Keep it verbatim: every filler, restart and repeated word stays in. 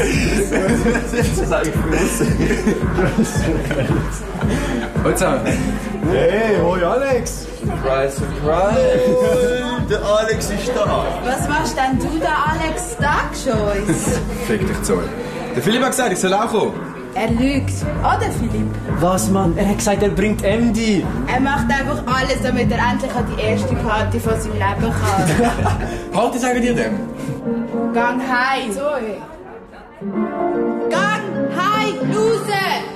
Das sage ich für Und so. Hey, hoi Alex! Surprise, surprise! Der Alex ist da! Was machst denn du da, Alex? Tagschuss? Fick dich zu. Der Philipp hat gesagt, ich soll auch kommen. Er lügt. Oder, Philipp? Was, Mann? Er hat gesagt, er bringt M D. Er macht einfach alles, damit er endlich an die erste Party von seinem Leben kann. Party sagen dir dem? Gang heim! Gang heim! Raus!